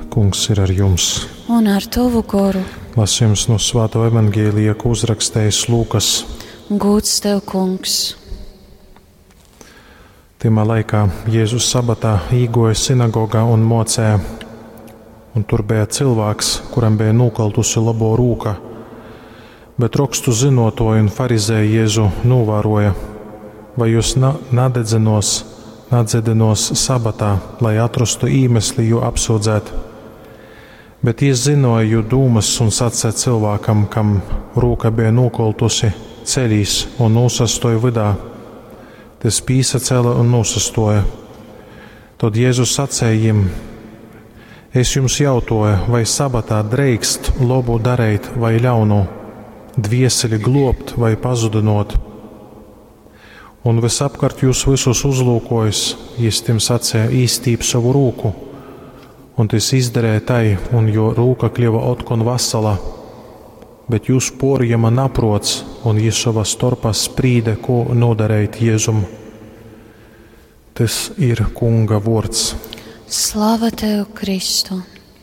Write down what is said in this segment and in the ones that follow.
Kungs ir ar jums. Un ar tavu goru. Lasījums no Svētā evaņģēlija, ko uzrakstējis Lūkas. Gūts tev, Kungs. Timā laikā Jēzus sabatā īgoja sinagogā un mocēja, un tur bija cilvēks, kuram bija nūkaltusi labo rūka, bet rakstu zinotoji un farizēji Jēzu novēroja, vai jūs nadzedenos sabatā, lai atrastu iemesli jū apsūdzēt. Bet Jēzus zināja jū dūmas un sacīja cilvēkam, kam rūka bija nūkaltusi, ceļīs un nosastoja vidā. Tas pīsacēla un nosastoja. Tad Jēzus sacīja jim: es jums jautāju, vai sabatā drīkst labu darīt vai ļaunu, dvieseli globt vai pazudinot. Un visapkārt jūs visus uzlūkojis, Jēzus tiem sacīja: īstīp savu rūku. Un tas izdarīja tai, un jo rūka kļuva otkon vasala. Bet jūs porjama naprots, un Jēzus savā starpā sprīde, ko nodarīt Jēzum. Tas ir Kunga vārds. Slava tev, Kristu!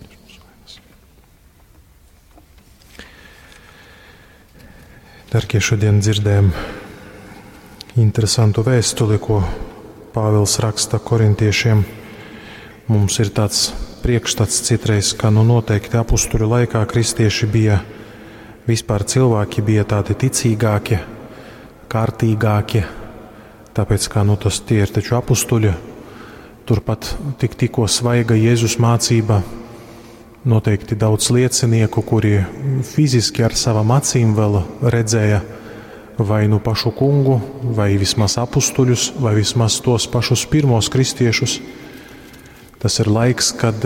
Darbie, šodien dzirdējām interesantu vēstuli, ko Pāvils raksta korintiešiem. Mums ir tāds priekšstats citreiz, ka noteikti apustuļu laikā kristieši bija, vispār cilvēki bija tādi ticīgāki, kārtīgāki, tāpēc kā tas tie ir taču apustuļi. Turpat tikko svaiga Jēzus mācība, noteikti daudz liecinieku, kuri fiziski ar savām acīm vēl redzēja vai nu pašu kungu, vai vismaz apustuļus, vai vismaz tos pašus pirmos kristiešus. Tas ir laiks, kad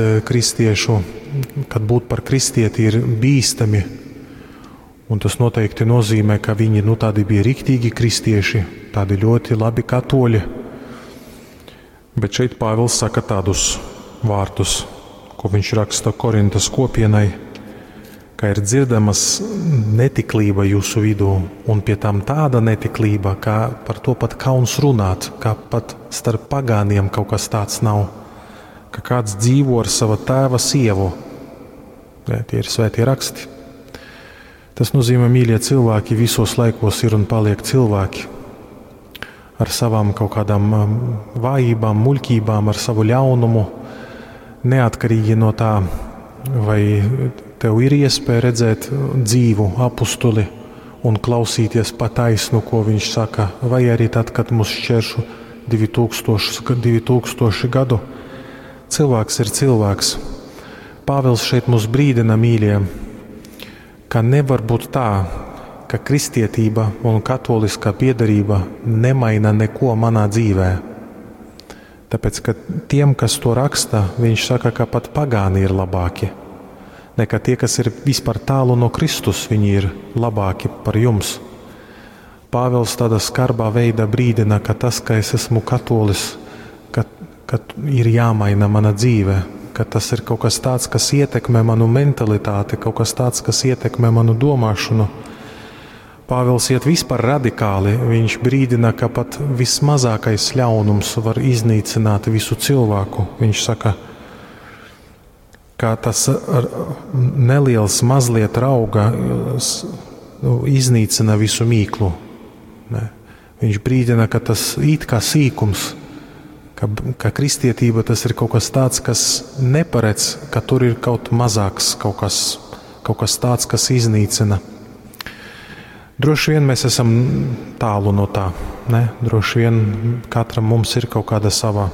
būt par kristieti ir bīstami, un tas noteikti nozīmē, ka viņi tādi bija riktīgi kristieši, tādi ļoti labi katoļi. Bet šeit Pāvils saka tādus vārtus, ko viņš raksta Korintas kopienai, ka ir dzirdamas netiklība jūsu vidū, un pie tam tāda netiklība, ka par to pat kauns runāt, ka pat starp pagāniem kaut kas tāds nav, ka kāds dzīvo ar sava tēva sievu. Tie ir svētie raksti. Tas nozīmē, mīļie cilvēki visos laikos ir un paliek cilvēki ar savām kaut kādām vājībām, muļķībām, ar savu ļaunumu, neatkarīgi no tā, vai tev ir iespēja redzēt dzīvu apustuli un klausīties pa taisnu, ko viņš saka, vai arī tad, kad mums šķēršu 2000 gadu. Cilvēks ir cilvēks. Pāvils šeit mūs brīdina, mīļie, ka nevar būt tā, ka kristietība un katoliskā piedarība nemaina neko manā dzīvē. Tāpēc, ka tiem, kas to raksta, viņš saka, ka pat pagāni ir labāki. Nekā tie, kas ir vispār tālu no Kristus, viņi ir labāki par jums. Pāvils tādā skarbā veidā brīdina, ka tas, ka es esmu katolis, ka ir jāmaina mana dzīve, ka tas ir kaut kas tāds, kas ietekmē manu mentalitāti, kaut kas tāds, kas ietekmē manu domāšanu. Pāvils iet vispār radikāli, viņš brīdina, ka pat vismazākais ļaunums var iznīcināt visu cilvēku. Viņš saka, ka tas neliels mazliet rauga iznīcina visu mīklu. Viņš brīdina, ka tas it kā sīkums, ka kristietība tas ir kaut kas tāds, kas neparedz, ka tur ir kaut mazāks, kaut kas tāds, kas iznīcina. Droši vien mēs esam tālu no tā, ne? Droši vien katram mums ir kaut kāda sava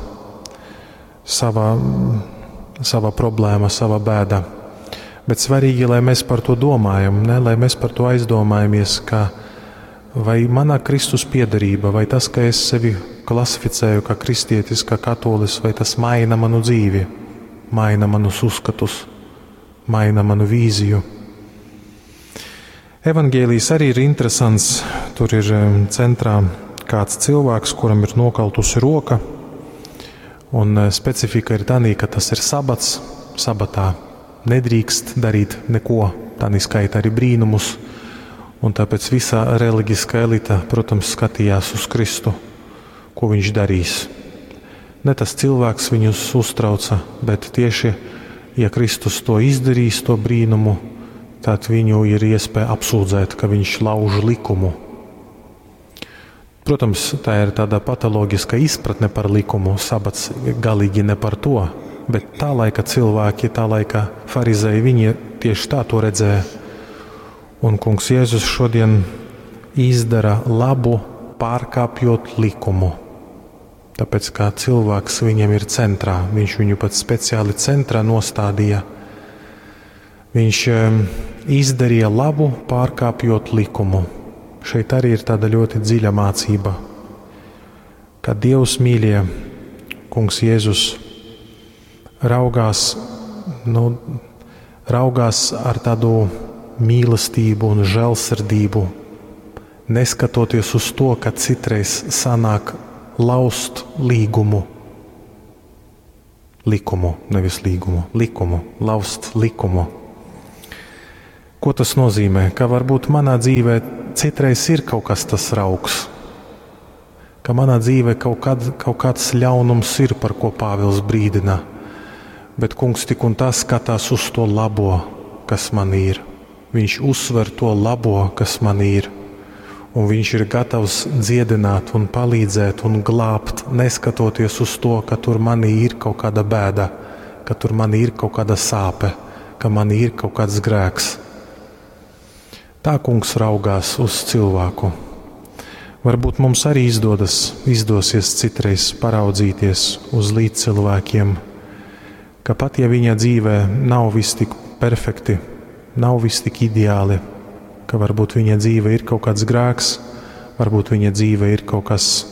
problēma, sava bēda. Bet svarīgi, lai mēs par to domājam, ne? Lai mēs par to aizdomājamies, ka vai manā Kristus piedarība, vai tas, ka es sevi klasificēju kā kristietis, kā katolis, vai tas maina manu dzīvi, maina manus uzskatus, maina manu vīziju. Evaņģēlijs arī ir interesants. Tur ir centrā kāds cilvēks, kuram ir nokaltusi roka, un specifika ir tā, ka tas ir sabats. Sabatā nedrīkst darīt neko, tā neskaita arī brīnumus, un tāpēc visā reliģiskā elita, protams, skatījās uz Kristu, ko viņš darīs. Ne tas cilvēks viņus uztrauca, bet tieši ja Kristus to izdarīs, to brīnumu, tad viņu ir iespēja apsūdzēt, ka viņš lauž likumu. Protams, tā ir tāda patoloģiska izpratne par likumu, sabats galīgi ne par to, bet tā laika cilvēki, tā laika farizēji, viņi tieši tā to redzēja. Un kungs Jēzus šodien izdara labu, pārkāpjot likumu. Tāpēc, kā cilvēks viņam ir centrā, viņš viņu pat speciāli centrā nostādīja. Viņš izdarīja labu, pārkāpjot likumu. Šeit arī ir tāda ļoti dziļa mācība, ka Dievs mīļie, kungs Jēzus raugās ar tādu mīlestību un žēlsirdību, neskatoties uz to, ka citreiz sanāk laust likumu, laust likumu. Ko tas nozīmē? Ka varbūt manā dzīvē citreiz ir kaut kas tas raugs, ka manā dzīvē kaut kāds ļaunums ir, par ko Pāvils brīdina, bet kungs tik un tā skatās uz to labo, kas man ir. Viņš uzsver to labo, kas man ir, un viņš ir gatavs dziedināt un palīdzēt un glābt, neskatoties uz to, ka tur manī ir kaut kāda bēda, ka tur manī ir kaut kāda sāpe, ka manī ir kaut kāds grēks. Tā kungs raugās uz cilvēku. Varbūt mums arī izdosies citreiz paraudzīties uz līdzcilvēkiem, ka pat ja viņa dzīvē nav viss tik perfekti, nav viss tik ideāli, ka varbūt viņa dzīve ir kaut kāds grēks, varbūt viņa dzīve ir kaut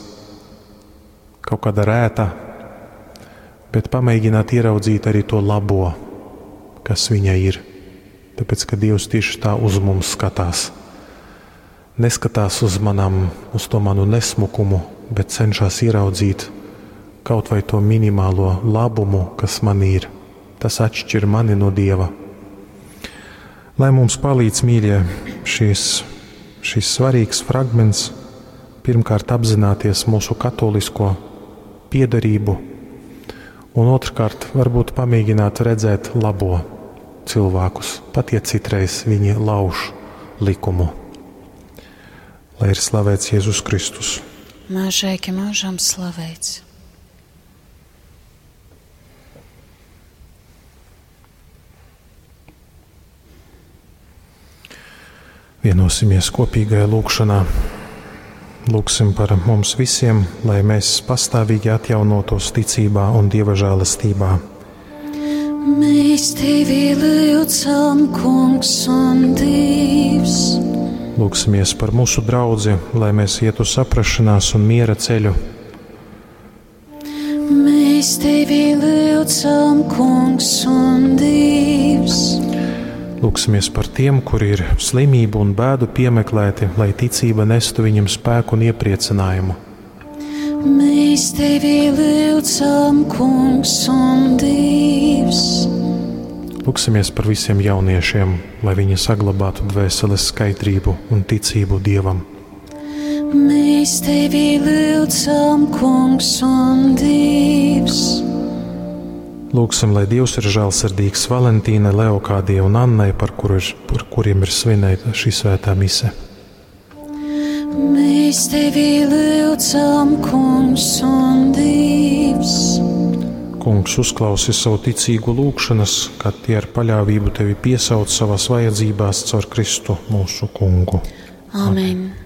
kāda rēta, bet pamēģināt ieraudzīt arī to labo, kas viņa ir. Tāpēc, ka Dievs tieši tā uz mums skatās. Neskatās uz to manu nesmukumu, bet cenšas ieraudzīt kaut vai to minimālo labumu, kas man ir. Tas atšķir mani no Dieva. Lai mums palīdz, mīļie, šis svarīgs fragments, pirmkārt apzināties mūsu katolisko piederību, un otrkārt varbūt pamēģināt redzēt labo cilvēkus, pat ja citreiz viņi lauž likumu. Lai ir slavēts Jēzus Kristus. Mūžīgi mūžam slavēts. Vienosimies kopīgajā lūgšanā. Lūgsim par mums visiem, lai mēs pastāvīgi atjaunotos ticībā un Dieva žēlastībā. Mēs Tevi lūdzam, Kungs un Dievs. Lūgsimies par mūsu draudzi, lai mēs ietu saprašanās un miera ceļu. Mēs Tevi lūdzam, Kungs un Dievs. Lūgsimies par tiem, kuri ir slimību un bēdu piemeklēti, lai ticība nestu viņam spēku un iepriecinājumu. Mēs Tevi lūdzam, Kungs un Dievs. Lūgsimies par visiem jauniešiem, lai viņi saglabātu dvēseles skaidrību un ticību Dievam. Mēs Tevi lūdzam, Kungs un Dievs. Lūgsim, lai Dievs ir žēlsirdīgs Valentīnai, Leokādijai un Annai, par kuriem ir svinēta šī svētā mise. Mēs Tevi lūdzam, Kungs un Dievs. Kungs, uzklausi savu ticīgu lūgšanas, kad tie ar paļāvību Tevi piesauc savās vajadzībās caur Kristu mūsu Kungu. Amen.